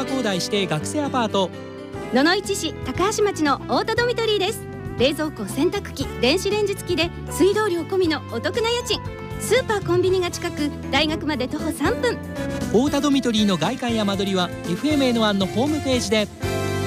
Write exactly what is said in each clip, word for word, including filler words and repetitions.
沢工大指定学生アパート、 野々市市高橋町のオートドミトリーです。冷蔵庫、洗濯機、電子レンジ付きで水道料込みのお得な家賃。スーパーコンビニが近く、大学まで徒歩さんぷん。 オータドミトリーの外観や間取りは エフエムエヌワン のホームページで。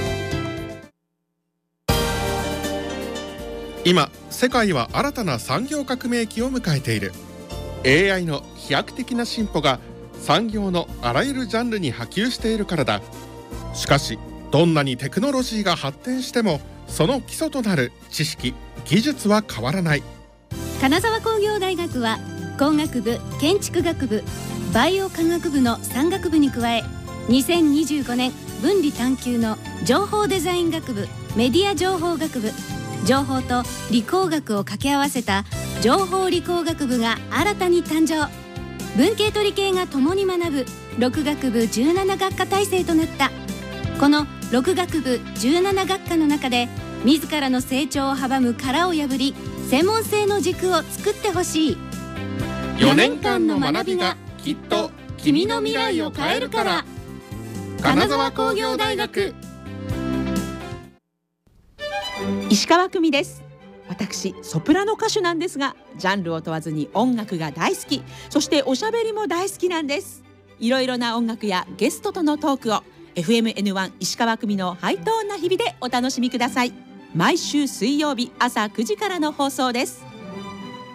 今世界は新たな産業革命期を迎えている。 エーアイ の飛躍的な進歩が産業のあらゆるジャンルに波及しているからだ。しかしどんなにテクノロジーが発展しても、その基礎となる知識・技術は変わらない。 金沢工業大学は工学部、建築学部、バイオ科学部のさん学部に加え、にせんにじゅうごねん分離探究の情報デザイン学部、メディア情報学部、情報と理工学を掛け合わせた情報理工学部が新たに誕生。文系と理系が共に学ぶろく学部じゅうなな学科体制となった。このろく学部じゅうなな学科の中で、自らの成長を阻む殻を破り、専門性の軸を作ってほしい。 よねんかんの学びがきっと君の未来を変えるから。金沢工業大学。 石川久美です。私ソプラノ歌手なんですが、ジャンルを問わずに音楽が大好き、そしておしゃべりも大好きなんです。いろいろな音楽やゲストとのトークを エフエムエヌワン 石川久美のハイトーンな日々でお楽しみください。毎週水曜日朝くじからの放送です。